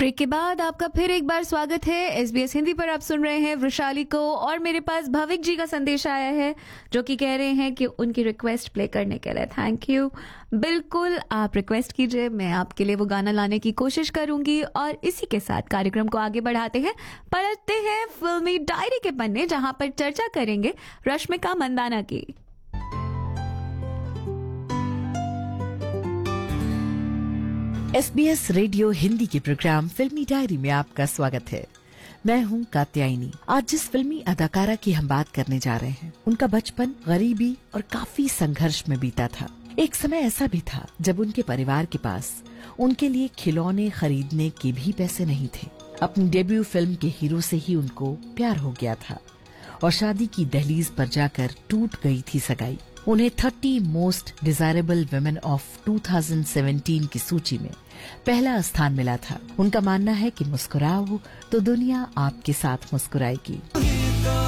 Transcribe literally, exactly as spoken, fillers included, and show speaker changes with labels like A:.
A: Break के बाद आपका फिर एक बार स्वागत है। एसबीएस हिंदी पर आप सुन रहे हैं वृशाली को, और मेरे पास भविक जी का संदेश आया है जो कि कह रहे हैं कि उनकी रिक्वेस्ट प्ले करने के लिए थैंक यू। बिल्कुल, आप रिक्वेस्ट कीजिए, मैं आपके लिए वो गाना लाने की कोशिश करूंगी। और इसी के साथ कार्यक्रम को आगे बढ़ाते हैं, पलटते हैं फिल्मी डायरी के पन्ने, जहां पर चर्चा करेंगे रश्मिका मंदाना की।
B: एसबीएस रेडियो हिंदी के प्रोग्राम फिल्मी डायरी में आपका स्वागत है। मैं हूं कात्यायनी। आज जिस फिल्मी अदाकारा की हम बात करने जा रहे हैं, उनका बचपन गरीबी और काफी संघर्ष में बीता था। एक समय ऐसा भी था जब उनके परिवार के पास उनके लिए खिलौने खरीदने के भी पैसे नहीं थे। अपनी डेब्यू फिल्म के हीरो से ही उनको प्यार हो गया था और शादी की दहलीज पर जाकर टूट गई थी सगाई। उन्हें thirty most desirable women of two thousand seventeen की सूची में पहला स्थान मिला था। उनका मानना है कि मुस्कुराओ तो दुनिया आपके साथ मुस्कुराएगी।